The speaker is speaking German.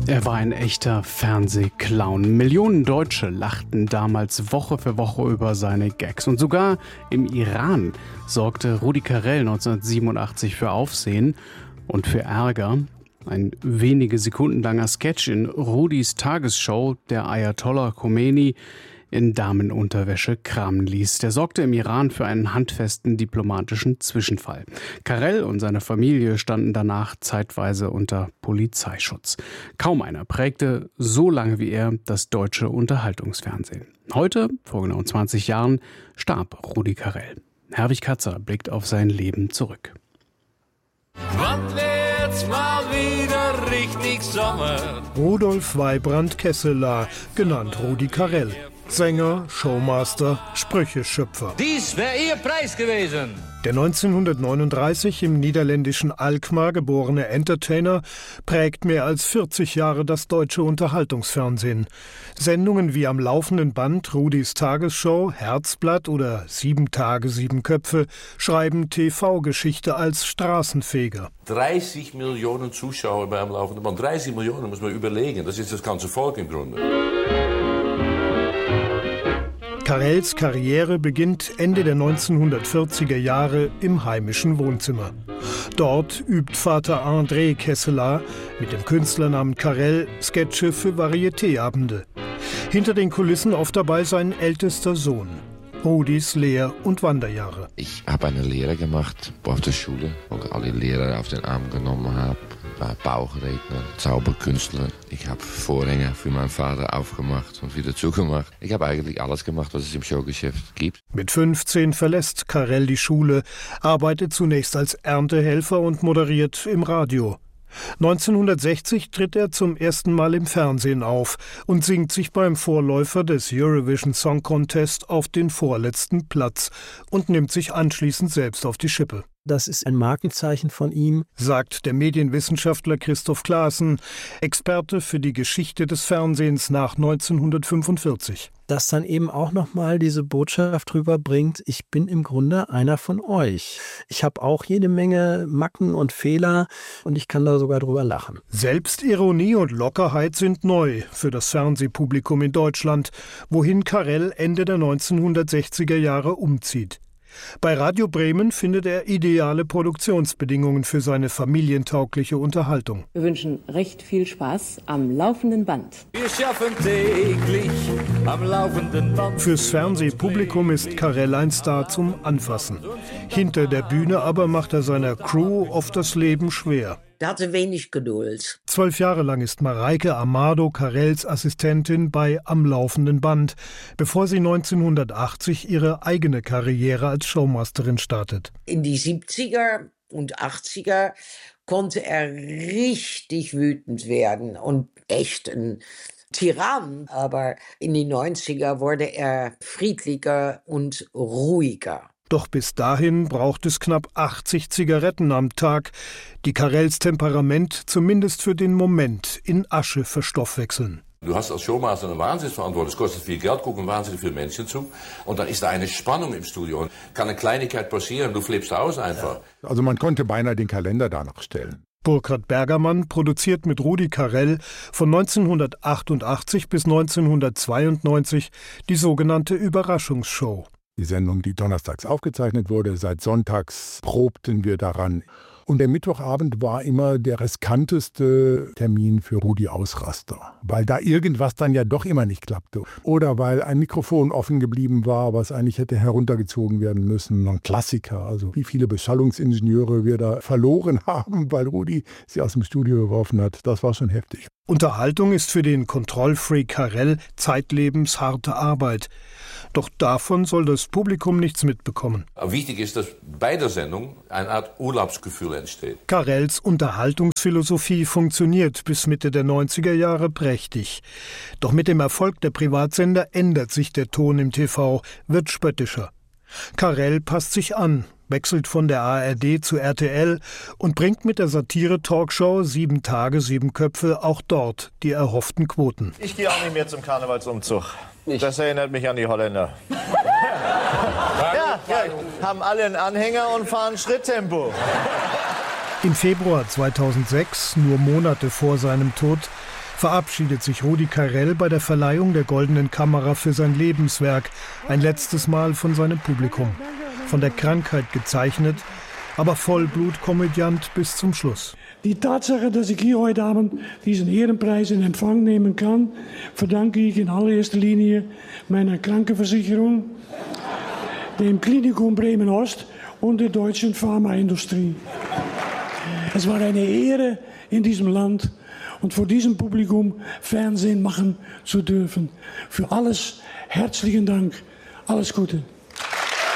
Er war ein echter Fernsehclown. Millionen Deutsche lachten damals Woche für Woche über seine Gags. Und sogar im Iran sorgte Rudi Carrell 1987 für Aufsehen und für Ärger. Ein wenige Sekunden langer Sketch in Rudis Tagesshow, der Ayatollah Khomeini in Damenunterwäsche kramen ließ. Der sorgte im Iran für einen handfesten diplomatischen Zwischenfall. Carrell und seine Familie standen danach zeitweise unter Polizeischutz. Kaum einer prägte so lange wie er das deutsche Unterhaltungsfernsehen. Heute, vor genau 20 Jahren, starb Rudi Carrell. Herwig Katzer blickt auf sein Leben zurück. Wann wird's mal wieder richtig Sommer? Rudolf Weibrand-Kesseler, genannt Rudi Carrell. Sänger, Showmaster, Sprücheschöpfer. Dies wäre Ihr Preis gewesen. Der 1939 im niederländischen Alkmaar geborene Entertainer prägt mehr als 40 Jahre das deutsche Unterhaltungsfernsehen. Sendungen wie am laufenden Band Rudis Tagesshow, Herzblatt oder 7 Tage, 7 Köpfe schreiben TV-Geschichte als Straßenfeger. 30 Millionen Zuschauer beim laufenden Band. 30 Millionen muss man überlegen. Das ist das ganze Volk im Grunde. Carrells Karriere beginnt Ende der 1940er Jahre im heimischen Wohnzimmer. Dort übt Vater André Kesseler mit dem Künstlernamen Carrell Sketche für Varietéabende. Hinter den Kulissen oft dabei sein ältester Sohn. Rudis Lehr- und Wanderjahre. Ich habe eine Lehre gemacht auf der Schule, wo ich alle Lehrer auf den Arm genommen habe. War Bauchredner, Zauberkünstler. Ich habe Vorhänge für meinen Vater aufgemacht und wieder zugemacht. Ich habe eigentlich alles gemacht, was es im Showgeschäft gibt. Mit 15 verlässt Carrell die Schule, arbeitet zunächst als Erntehelfer und moderiert im Radio. 1960 tritt er zum ersten Mal im Fernsehen auf und singt sich beim Vorläufer des Eurovision Song Contest auf den vorletzten Platz und nimmt sich anschließend selbst auf die Schippe. Das ist ein Markenzeichen von ihm, sagt der Medienwissenschaftler Christoph Claassen, Experte für die Geschichte des Fernsehens nach 1945. Das dann eben auch nochmal diese Botschaft rüberbringt, ich bin im Grunde einer von euch. Ich habe auch jede Menge Macken und Fehler und ich kann da sogar drüber lachen. Selbstironie und Lockerheit sind neu für das Fernsehpublikum in Deutschland, wohin Carrell Ende der 1960er Jahre umzieht. Bei Radio Bremen findet er ideale Produktionsbedingungen für seine familientaugliche Unterhaltung. Wir wünschen recht viel Spaß am laufenden Band. Wir schaffen täglich am laufenden Band. Fürs Fernsehpublikum ist Carrell ein Star zum Anfassen. Hinter der Bühne aber macht er seiner Crew oft das Leben schwer. Der hatte wenig Geduld. 12 Jahre lang ist Mareike Amado Carrells Assistentin bei Am laufenden Band, bevor sie 1980 ihre eigene Karriere als Showmasterin startet. In die 70er und 80er konnte er richtig wütend werden und echt ein Tyrann. Aber in die 90er wurde er friedlicher und ruhiger. Doch bis dahin braucht es knapp 80 Zigaretten am Tag, die Carrells Temperament zumindest für den Moment in Asche verstoffwechseln. Du hast als Showmaster eine Wahnsinnsverantwortung. Es kostet viel Geld, gucken wahnsinnig viele Menschen zu. Und dann ist da eine Spannung im Studio. Und kann eine Kleinigkeit passieren, du flippst aus einfach. Also man konnte beinahe den Kalender danach stellen. Burkhard Bergermann produziert mit Rudi Carrell von 1988 bis 1992 die sogenannte Überraschungsshow. Die Sendung, die donnerstags aufgezeichnet wurde, seit sonntags probten wir daran. Und der Mittwochabend war immer der riskanteste Termin für Rudi Ausraster, weil da irgendwas dann ja doch immer nicht klappte. Oder weil ein Mikrofon offen geblieben war, was eigentlich hätte heruntergezogen werden müssen. Ein Klassiker, also wie viele Beschallungsingenieure wir da verloren haben, weil Rudi sie aus dem Studio geworfen hat. Das war schon heftig. Unterhaltung ist für den Kontrollfreak Carrell zeitlebens harte Arbeit. Doch davon soll das Publikum nichts mitbekommen. Wichtig ist, dass bei der Sendung eine Art Urlaubsgefühl entsteht. Carrells Unterhaltungsphilosophie funktioniert bis Mitte der 90er Jahre prächtig. Doch mit dem Erfolg der Privatsender ändert sich der Ton im TV, wird spöttischer. Carrell passt sich an, wechselt von der ARD zu RTL und bringt mit der Satire-Talkshow 7 Tage, 7 Köpfe auch dort die erhofften Quoten. Ich gehe auch nicht mehr zum Karnevalsumzug. Das erinnert mich an die Holländer. Ja, haben alle einen Anhänger und fahren Schritttempo. Im Februar 2006, nur Monate vor seinem Tod, verabschiedet sich Rudi Carrell bei der Verleihung der Goldenen Kamera für sein Lebenswerk, ein letztes Mal von seinem Publikum. Von der Krankheit gezeichnet, aber Vollblutkomödiant bis zum Schluss. Die Tatsache, dass ich hier heute Abend diesen Ehrenpreis in Empfang nehmen kann, verdanke ich in allererster Linie meiner Krankenversicherung, dem Klinikum Bremen-Ost und der deutschen Pharmaindustrie. Es war eine Ehre, in diesem Land und vor diesem Publikum Fernsehen machen zu dürfen. Für alles herzlichen Dank. Alles Gute.